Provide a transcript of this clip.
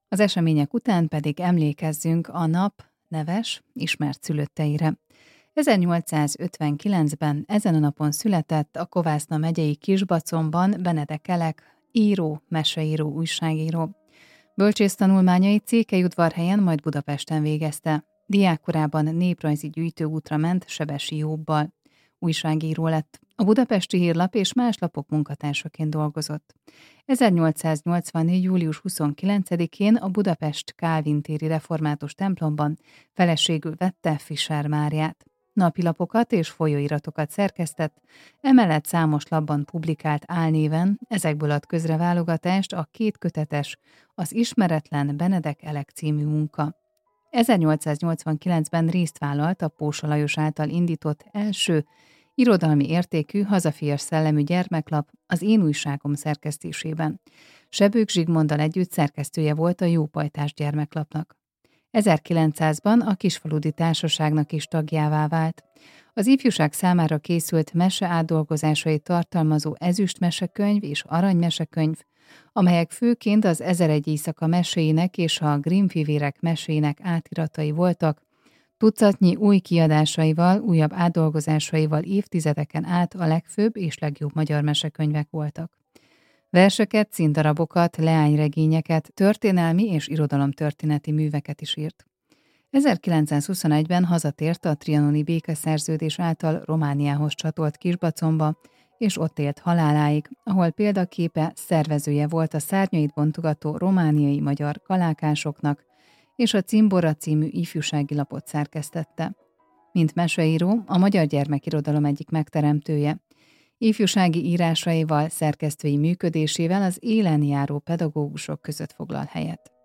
Az események után pedig emlékezzünk a nap neves, ismert szülötteire. 1859-ben ezen a napon született a Kovászna megyei Kisbacomban Benedek Elek, író, meseíró, újságíró. Bölcsésztanulmányait Székelyudvarhelyen, majd Budapesten végezte. Diákkorában néprajzi gyűjtőútra ment Sebesi Jóbbal. Újságíró lett. A Budapesti Hírlap és más lapok munkatársaként dolgozott. 1884. július 29-én a Budapest Kálvin téri református templomban feleségül vette Fischer Máriát. Napilapokat és folyóiratokat szerkesztett, emellett számos lapban publikált álnéven, ezekből ad közreválogatást a 2 kötetes, az Ismeretlen Benedek Elek című munka. 1889-ben részt vállalt a Pósa Lajos által indított első irodalmi értékű, hazafias szellemű gyermeklap, az Én újságom szerkesztésében. Sebők Zsigmonddal együtt szerkesztője volt a Jópajtás gyermeklapnak. 1900-ban a Kisfaludy Társaságnak is tagjává vált. Az ifjúság számára készült mese átdolgozásait tartalmazó Ezüst mesekönyv és Arany mesekönyv, amelyek főként az 1001 éjszaka meséinek és a Grimm-fivérek meséinek átiratai voltak, tucatnyi új kiadásaival, újabb átdolgozásaival évtizedeken át a legfőbb és legjobb magyar mesekönyvek voltak. Verseket, színdarabokat, leányregényeket, történelmi és irodalomtörténeti műveket is írt. 1921-ben hazatért a trianoni békeszerződés által Romániához csatolt Kisbacomba, és ott élt haláláig, ahol példaképe szervezője volt a szárnyait bontogató romániai magyar kalákásoknak, és a Cimbora című ifjúsági lapot szerkesztette. Mint meseíró, a magyar gyermekirodalom egyik megteremtője. Ifjúsági írásaival, szerkesztői működésével az élen járó pedagógusok között foglal helyet.